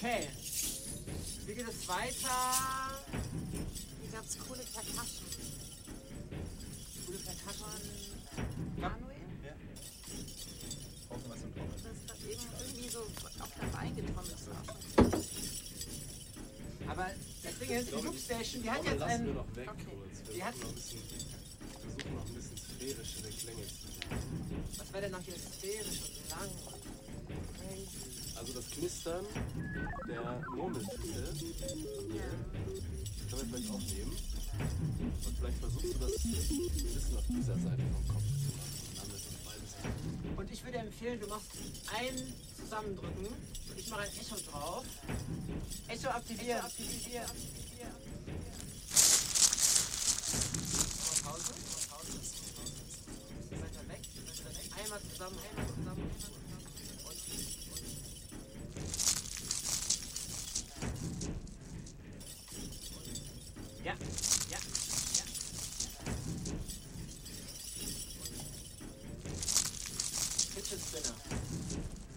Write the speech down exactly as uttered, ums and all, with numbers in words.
Okay. Wie geht es weiter? Hier gab es coole Percussion. Coole Percussion. Manuel? Ja. Brauchen wir was zum Trommeln? Das ist gerade eben irgendwie so auf der Bein getrommelt. Aber das Ding ist, die Loopstation, die hat Trommel jetzt lassen wir einen... noch weg Okay. kurz. Wir Die hat- versuchen noch ein bisschen, versuchen noch ein bisschen sphärischere Klänge zu machen. Was wäre denn noch hier sphärisch und lang? Crazy. Also das Knistern der Murmeltüte von dir Ja. können wir vielleicht auch nehmen. Und vielleicht versuchst du das ein bisschen auf dieser Seite vom Kopf zu machen. Und dann ist das beides. Und ich würde empfehlen, du machst ein zusammendrücken und ich mache ein Echo drauf. Echo aktivieren. Echo aktivieren. aktivieren. Mal Pause. Mal Pause. Bisschen weiter weg. Bisschen weiter weg. Einmal zusammen. Einmal